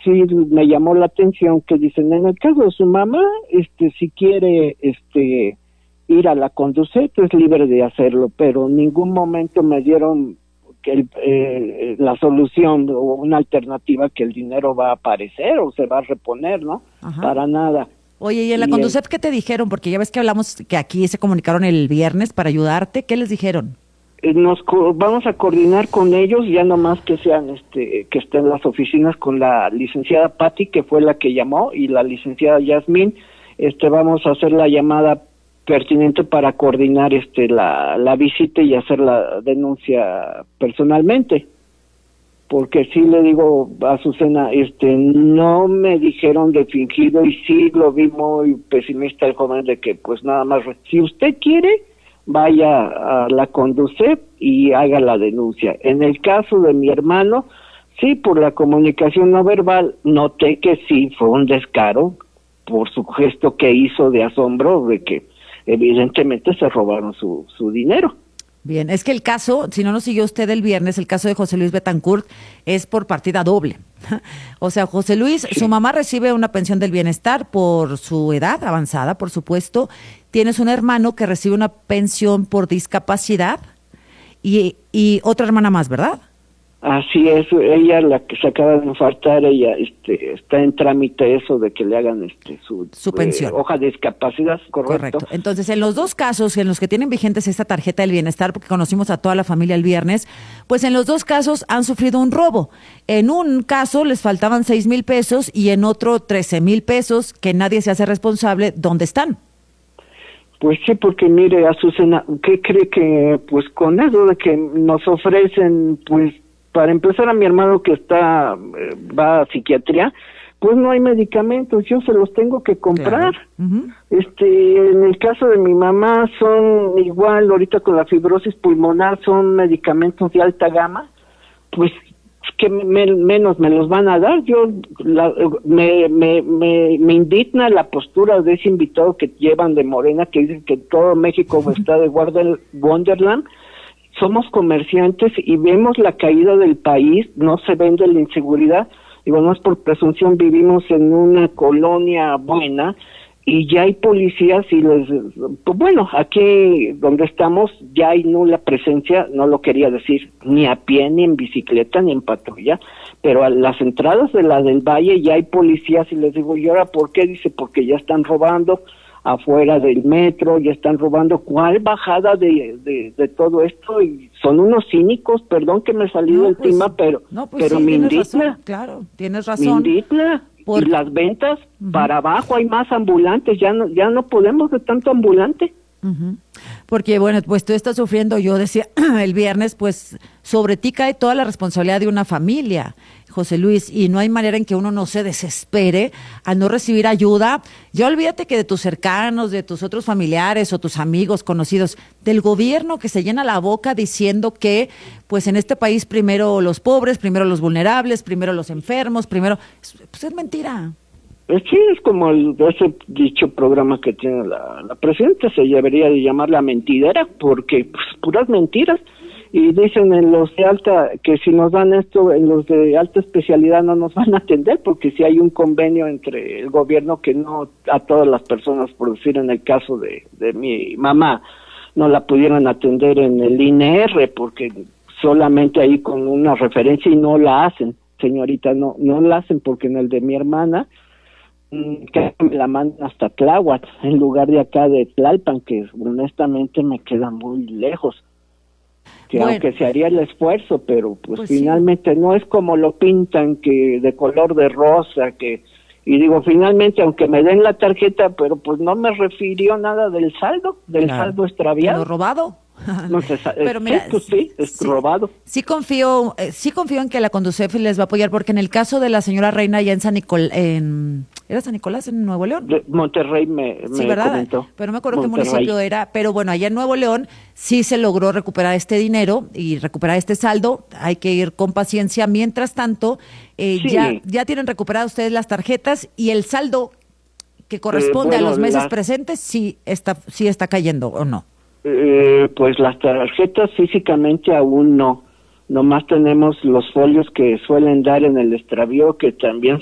sí me llamó la atención que dicen, en el caso de su mamá, si quiere, ir a la Conducet, es libre de hacerlo, pero en ningún momento me dieron la solución o una alternativa que el dinero va a aparecer o se va a reponer, ¿no? Ajá. Para nada. Oye, ¿y en la Conducef qué te dijeron? Porque ya ves que hablamos que aquí se comunicaron el viernes para ayudarte. ¿Qué les dijeron? Vamos a coordinar con ellos, ya nomás que sean, que estén en las oficinas con la licenciada Patti, que fue la que llamó, y la licenciada Yasmín. Vamos a hacer la llamada pertinente para coordinar la visita y hacer la denuncia personalmente. Porque sí le digo a Azucena, no me dijeron de fingido, y sí lo vi muy pesimista el joven de que pues nada más, si usted quiere, vaya a la Conducef y haga la denuncia. En el caso de mi hermano, sí, por la comunicación no verbal, noté que sí fue un descaro por su gesto que hizo de asombro, de que evidentemente se robaron su dinero. Bien, es que el caso, si no lo siguió usted el viernes, el caso de José Luis Betancourt es por partida doble. O sea, José Luis, sí. Su mamá recibe una pensión del bienestar por su edad avanzada, por supuesto. Tienes un hermano que recibe una pensión por discapacidad y otra hermana más, ¿verdad? Así es, ella, la que se acaba de infartar, ella está en trámite eso de que le hagan su pensión. Hoja de discapacidad, correcto. Entonces, en los dos casos en los que tienen vigentes esta tarjeta del bienestar, porque conocimos a toda la familia el viernes, pues en los dos casos han sufrido un robo. En un caso les faltaban 6,000 pesos y en otro 13,000 pesos que nadie se hace responsable. ¿Dónde están? Pues sí, porque mire, Azucena, ¿qué cree que pues con eso de que nos ofrecen, pues para empezar a mi hermano que va a psiquiatría, pues no hay medicamentos, yo se los tengo que comprar. Claro. Uh-huh. En el caso de mi mamá son igual, ahorita con la fibrosis pulmonar son medicamentos de alta gama, pues que menos me los van a dar. Me indigna la postura de ese invitado que llevan de Morena, que dicen que todo México está de Wonderland. Somos comerciantes y vemos la caída del país, no se vende la inseguridad. Digo, no es por presunción, vivimos en una colonia buena y ya hay policías y pues bueno, aquí donde estamos ya hay nula presencia, no lo quería decir, ni a pie, ni en bicicleta, ni en patrulla, pero a las entradas de la del Valle ya hay policías y les digo, ¿y ahora por qué? Dice, porque ya están robando afuera del metro, ya están robando. ¿Cuál bajada de todo esto? Y son unos cínicos, perdón que me salí del tema, pero sí, me indigna. Razón, claro, tienes razón. Me indigna. Y las ventas para abajo, hay más ambulantes, ya no podemos de tanto ambulante. Uh-huh. Porque bueno, pues tú estás sufriendo, yo decía el viernes, pues sobre ti cae toda la responsabilidad de una familia, José Luis, y no hay manera en que uno no se desespere al no recibir ayuda. Ya olvídate que de tus cercanos, de tus otros familiares o tus amigos, conocidos, del gobierno que se llena la boca diciendo que pues en este país primero los pobres, primero los vulnerables, primero los enfermos, pues es mentira. Sí, es como ese dicho programa que tiene la presidenta, se debería de llamar La Mentidera, porque pues puras mentiras. Y dicen en los de alta, que si nos dan esto, en los de alta especialidad no nos van a atender, porque si hay un convenio entre el gobierno que no a todas las personas, por decir en el caso de mi mamá, no la pudieran atender en el INR, porque solamente ahí con una referencia y no la hacen, señorita, no la hacen, porque en el de mi hermana, que me la mandan hasta Tláhuac, en lugar de acá de Tlalpan, que honestamente me queda muy lejos. Que bueno, aunque se haría el esfuerzo, pero pues finalmente sí. No es como lo pintan, que de color de rosa, y digo, finalmente, aunque me den la tarjeta, pero pues no me refirió nada del saldo saldo extraviado. ¿Lo robado? No sé, pero mira, sí, robado. Sí confío en que la Conducef les va a apoyar, porque en el caso de la señora Reina allá en ¿era San Nicolás, en Nuevo León? De Monterrey me ¿verdad? Comentó. Pero no me acuerdo qué municipio era, pero bueno, allá en Nuevo León sí se logró recuperar este dinero y recuperar este saldo. Hay que ir con paciencia. Mientras tanto, sí. ya tienen recuperadas ustedes las tarjetas y el saldo que corresponde a los meses presentes sí está cayendo, ¿o no? Pues las tarjetas físicamente aún no. Nomás tenemos los folios que suelen dar en el extravío, que también